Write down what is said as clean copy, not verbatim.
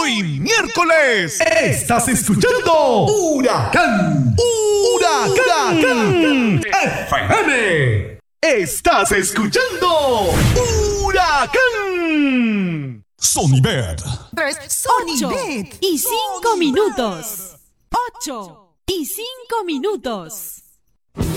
Hoy miércoles estás escuchando Huracán FM. Estás escuchando Huracán Sonibet. 8 y 5 minutos. 8 y 5 minutos.